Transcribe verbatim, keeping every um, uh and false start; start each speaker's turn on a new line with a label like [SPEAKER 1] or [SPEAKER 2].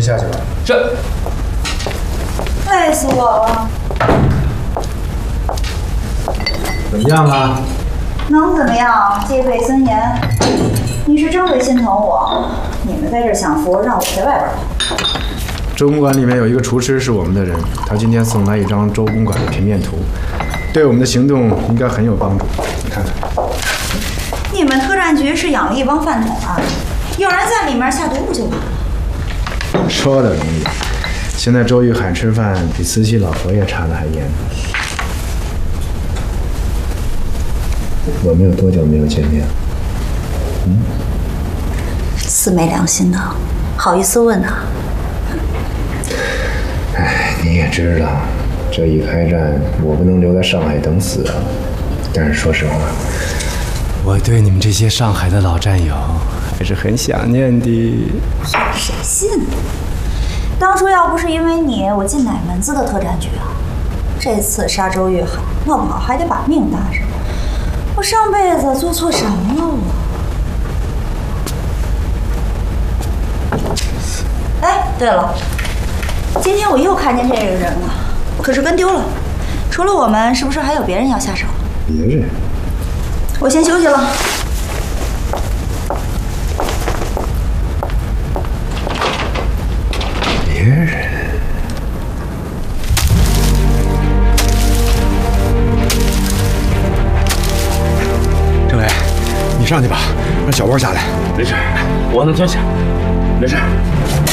[SPEAKER 1] 下去吧。
[SPEAKER 2] 是。
[SPEAKER 3] 累死我了。
[SPEAKER 1] 怎么样啊？
[SPEAKER 3] 能怎么样？戒备森严。你是真会心疼我。你们在这享福，让我在外边跑。
[SPEAKER 1] 周公馆里面有一个厨师是我们的人，他今天送来一张周公馆的平面图，对我们的行动应该很有帮助。你看看。
[SPEAKER 3] 你们特战局是养了一帮饭桶啊？有人在里面下毒不就完了？
[SPEAKER 1] 说的容易，现在周玉海吃饭比慈禧老佛爷查的还严。我们有多久没有见面？嗯？
[SPEAKER 3] 死没良心的，好意思问啊？
[SPEAKER 1] 哎，你也知道，这一开战，我不能留在上海等死啊。但是说实话，我对你们这些上海的老战友还是很想念的。
[SPEAKER 3] 谁信呢？当初要不是因为你，我进哪门子的特战局啊？这次杀周玉海，闹不好还得把命搭上。我上辈子做错什么了我？哎，对了，今天我又看见这个人了，可是跟丢了。除了我们，是不是还有别人要下手？
[SPEAKER 1] 别人？
[SPEAKER 3] 我先休息了。
[SPEAKER 1] 别人？
[SPEAKER 4] 政委，你上去吧，让小波下来。
[SPEAKER 2] 没事，我能吞下，没事。